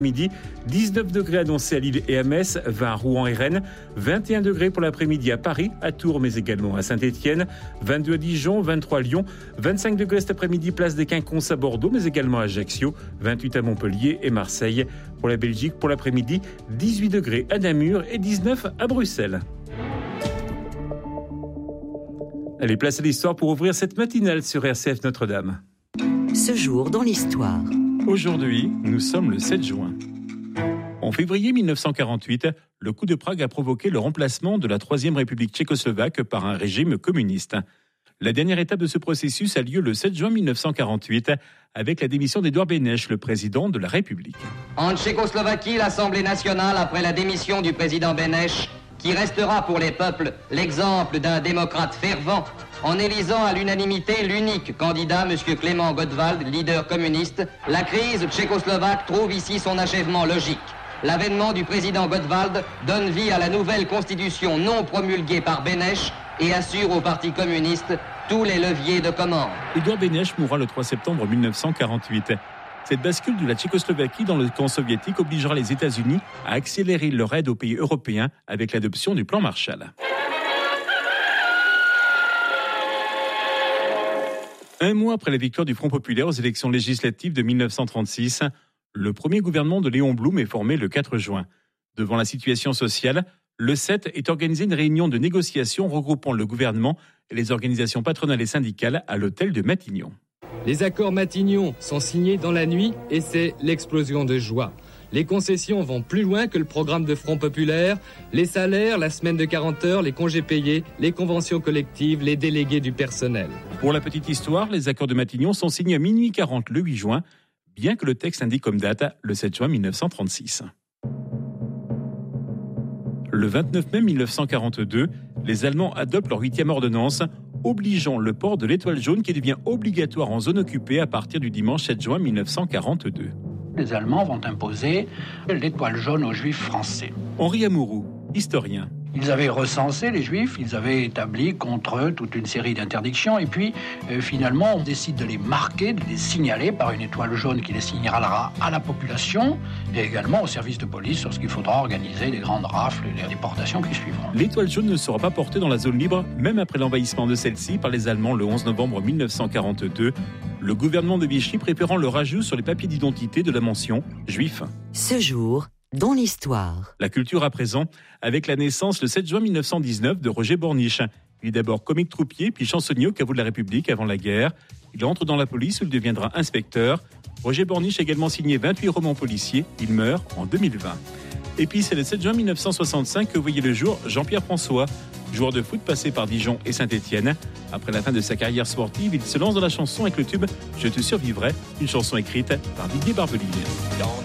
Midi, 19 degrés annoncés à Lille et à Metz, 20 à Rouen et Rennes, 21 degrés pour l'après-midi à Paris, à Tours mais également à Saint-Étienne, 22 à Dijon, 23 à Lyon, 25 degrés cet après-midi place des Quinconces à Bordeaux mais également à Ajaccio, 28 à Montpellier et Marseille. Pour la Belgique, pour l'après-midi, 18 degrés à Namur et 19 à Bruxelles. Allez, place à l'histoire pour ouvrir cette matinale sur RCF Notre-Dame. Ce jour dans l'histoire. Aujourd'hui, nous sommes le 7 juin. En février 1948, le coup de Prague a provoqué le remplacement de la Troisième République tchécoslovaque par un régime communiste. La dernière étape de ce processus a lieu le 7 juin 1948 avec la démission d'Édouard Beneš, le président de la République. En Tchécoslovaquie, l'Assemblée nationale, après la démission du président Beneš, qui restera pour les peuples l'exemple d'un démocrate fervent, en élisant à l'unanimité l'unique candidat, M. Klément Gottwald, leader communiste, la crise tchécoslovaque trouve ici son achèvement logique. L'avènement du président Gottwald donne vie à la nouvelle constitution non promulguée par Beneš et assure au Parti communiste tous les leviers de commande. Édouard Beneš mourra le 3 septembre 1948. Cette bascule de la Tchécoslovaquie dans le camp soviétique obligera les États-Unis à accélérer leur aide aux pays européens avec l'adoption du plan Marshall. Un mois après la victoire du Front populaire aux élections législatives de 1936, le premier gouvernement de Léon Blum est formé le 4 juin. Devant la situation sociale, le 7 est organisé une réunion de négociation regroupant le gouvernement et les organisations patronales et syndicales à l'hôtel de Matignon. Les accords Matignon sont signés dans la nuit et c'est l'explosion de joie. Les concessions vont plus loin que le programme de Front populaire. Les salaires, la semaine de 40 heures, les congés payés, les conventions collectives, les délégués du personnel. Pour la petite histoire, les accords de Matignon sont signés à minuit 40 le 8 juin, bien que le texte indique comme date le 7 juin 1936. Le 29 mai 1942, les Allemands adoptent leur 8e ordonnance, obligeant le port de l'étoile jaune qui devient obligatoire en zone occupée à partir du dimanche 7 juin 1942. Les Allemands vont imposer l'étoile jaune aux Juifs français. Henri Amouroux, historien. Ils avaient recensé les Juifs, ils avaient établi contre eux toute une série d'interdictions et puis finalement on décide de les marquer, de les signaler par une étoile jaune qui les signalera à la population et également au service de police lorsqu'il faudra organiser les grandes rafles et les déportations qui suivront. L'étoile jaune ne sera pas portée dans la zone libre même après l'envahissement de celle-ci par les Allemands le 11 novembre 1942, le gouvernement de Vichy préférant le rajout sur les papiers d'identité de la mention « Juif ». Ce jour dans l'histoire. La culture à présent, avec la naissance le 7 juin 1919 de Roger Borniche. Il est d'abord comique troupier, puis chansonnier au caveau de la République avant la guerre. Il entre dans la police où il deviendra inspecteur. Roger Borniche a également signé 28 romans policiers. Il meurt en 2020. Et puis c'est le 7 juin 1965 que voyait le jour Jean-Pierre François, joueur de foot passé par Dijon et Saint-Étienne. Après la fin de sa carrière sportive, il se lance dans la chanson avec le tube « Je te survivrai », une chanson écrite par Didier Barbelivien.